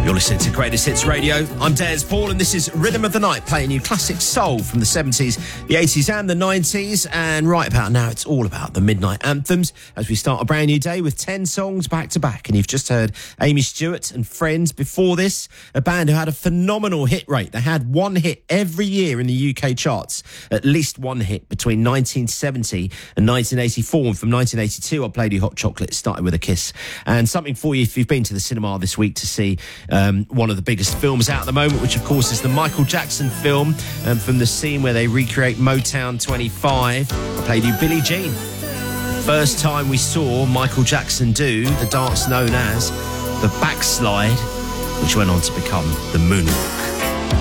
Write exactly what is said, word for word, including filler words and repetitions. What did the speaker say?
You're listening to Greatest Hits Radio. I'm Des Paul, and this is Rhythm of the Night, playing you classic soul from the seventies, the eighties and the nineties. And right about now, it's all about the midnight anthems as we start a brand new day with ten songs back to back. And you've just heard Amy Stewart and Friends. Before this, a band who had a phenomenal hit rate. They had one hit every year in the U K charts, at least one hit between nineteen seventy and nineteen eighty-four. And from nineteen eighty-two, I played you Hot Chocolate, Started With a Kiss. And something for you if you've been to the cinema this week to see Um, one of the biggest films out at the moment, which of course is the Michael Jackson film, um, from the scene where they recreate Motown twenty-five. I played you Billie Jean. First time we saw Michael Jackson do the dance known as the backslide, which went on to become the moonwalk.